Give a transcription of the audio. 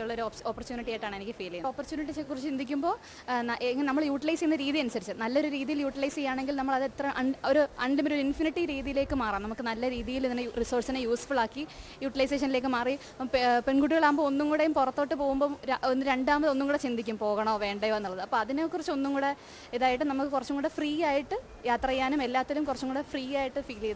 ഒരു ഓപ്പർച്യൂണിറ്റി ആയിട്ടാണ് എനിക്ക് ഫീൽ ചെയ്യുന്നത്. ഓപ്പർച്യൂണിറ്റിയെ കുറിച്ച് ചിന്തിക്കുമ്പോൾ നമ്മൾ യൂട്ടിലൈസ് ചെയ്യുന്ന രീതി അനുസരിച്ച് നല്ലൊരു രീതിയിൽ യൂട്ടിലൈസ് ചെയ്യുകയാണെങ്കിൽ നമ്മൾ അത് എത്ര ഒരു ഒരു ഇൻഫിനിറ്റി രീതിയിലേക്ക് മാറാം. നമുക്ക് നല്ല രീതിയിൽ ഇതിനെ റിസോഴ്സിനെ യൂസ്ഫുൾ ആക്കി യൂട്ടിലൈസേഷനിലേക്ക് മാറി പെൺകുട്ടികളാകുമ്പോൾ ഒന്നും കൂടെയും പുറത്തോട്ട് പോകുമ്പോൾ രണ്ടാമത് ഒന്നും കൂടെ ചിന്തിക്കും പോകണോ വേണ്ടയോ എന്നുള്ളത്. അപ്പോൾ അതിനെക്കുറിച്ച് ഒന്നും കൂടെ ഇതായിട്ട് നമുക്ക് കുറച്ചും കൂടെ ഫ്രീ ആയിട്ട് യാത്ര ചെയ്യാനും എല്ലാത്തിലും കുറച്ചും കൂടെ ഫ്രീ ആയിട്ട് ഫീൽ ചെയ്ത്